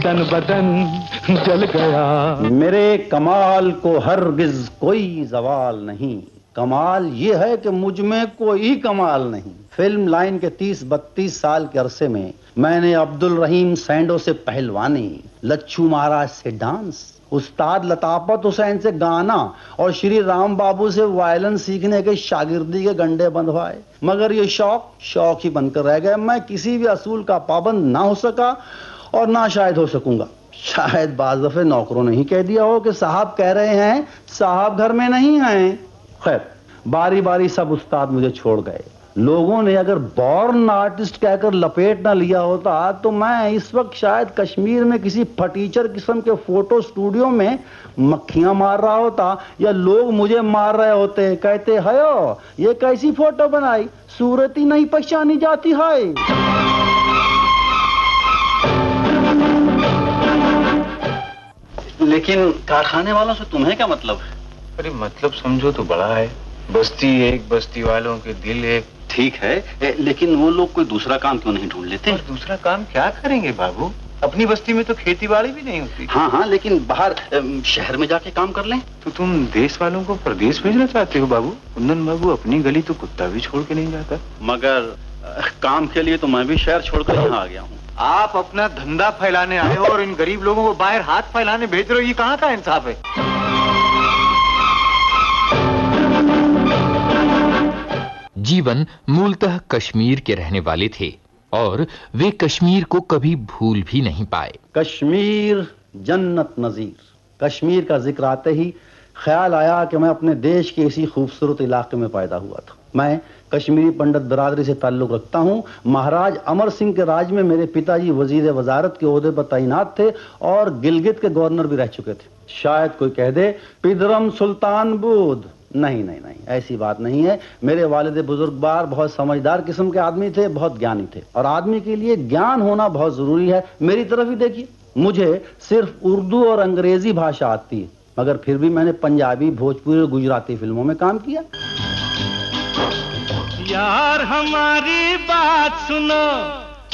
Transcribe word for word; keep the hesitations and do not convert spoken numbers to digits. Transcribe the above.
तन बदन जल गया। मेरे कमाल को हरगिज कोई जवाल नहीं, कमाल ये है कि मुझ में कोई कमाल नहीं। फिल्म लाइन के तीस बत्तीस साल के अरसे में मैंने अब्दुल रहीम सैंडो से पहलवानी, लच्छू महाराज से डांस, उस्ताद लताफत हुसैन से गाना और श्री राम बाबू से वायलिन सीखने के शागिर्दी के गंडे बंधवाए, मगर ये शौक शौक ही बनकर रह गए। मैं किसी भी असूल का पाबंद ना हो सका और ना शायद हो सकूंगा। शायद बाज़ दफे नौकरों ने ही कह दिया हो कि साहब कह रहे हैं, साहब घर में नहीं हैं। खैर, बारी बारी सब उस्ताद मुझे छोड़ गए। लोगों ने अगर बॉर्न आर्टिस्ट कहकर लपेट ना लिया होता तो मैं इस वक्त शायद कश्मीर में किसी फटीचर किस्म के फोटो स्टूडियो में मक्खियां मार रहा होता, या लोग मुझे मार रहे होते, कहते हयो ये कैसी फोटो बनाई, सूरत ही नहीं पहचानी जाती है। लेकिन कारखाने वालों से तुम्हें क्या मतलब है? अरे मतलब समझो तो बड़ा है, बस्ती एक, बस्ती वालों के दिल एक। ठीक है, लेकिन वो लोग कोई दूसरा काम क्यों नहीं ढूंढ लेते? और दूसरा काम क्या करेंगे बाबू, अपनी बस्ती में तो खेती बाड़ी भी नहीं होती। हाँ हाँ, लेकिन बाहर शहर में जाके काम कर लें। तो तुम देश वालों को प्रदेश भेजना चाहते हो बाबू? कुंदन बाबू, अपनी गली तो कुत्ता भी छोड़ के नहीं जाता। मगर काम के लिए तो मैं भी शहर छोड़कर यहाँ आ गया हूँ। आप अपना धंधा फैलाने आए हो और इन गरीब लोगों को बाहर हाथ फैलाने भेज रहे हो, ये कहाँ का इंसाफ है? जीवन मूलतः कश्मीर के रहने वाले थे और वे कश्मीर को कभी भूल भी नहीं पाए। कश्मीर जन्नत नजीर। कश्मीर का जिक्र आते ही ख्याल आया कि मैं अपने देश के इसी खूबसूरत इलाके में पैदा हुआ था। मैं कश्मीरी पंडित बिरादरी से ताल्लुक रखता हूँ। महाराज अमर सिंह के राज में मेरे पिताजी वजीर वजारत के ओहदे पर तैनात थे और गिलगित के गवर्नर भी रह चुके थे। शायद कोई कह दे पिदरम सुल्तान बुद्ध। नहीं नहीं नहीं, ऐसी बात नहीं है। मेरे वालिद बुजुर्गवार बहुत समझदार किस्म के आदमी थे, बहुत ज्ञानी थे, और आदमी के लिए ज्ञान होना बहुत जरूरी है। मेरी तरफ ही देखिए, मुझे सिर्फ उर्दू और अंग्रेजी भाषा आती है, मगर फिर भी मैंने पंजाबी, भोजपुरी और गुजराती फिल्मों में काम किया। यार हमारी बात सुनो,